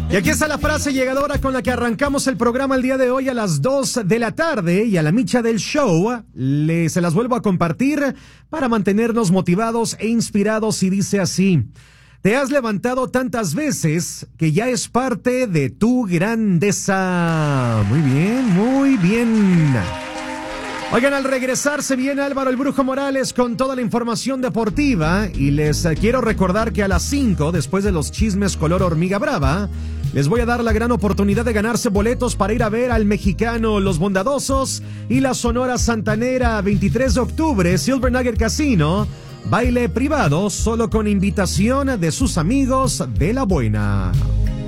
Y aquí está la frase llegadora con la que arrancamos el programa el día de hoy a las 2 de la tarde y a la micha del show. Se las vuelvo a compartir para mantenernos motivados e inspirados y dice así: te has levantado tantas veces que ya es parte de tu grandeza. Muy bien, muy bien. Oigan, al regresar se viene Álvaro el Brujo Morales con toda la información deportiva y les quiero recordar que a las 5, después de los chismes color hormiga brava, les voy a dar la gran oportunidad de ganarse boletos para ir a ver al mexicano Los Bondadosos y la Sonora Santanera 23 de octubre, Silver Nugget Casino, baile privado solo con invitación de sus amigos de La Buena.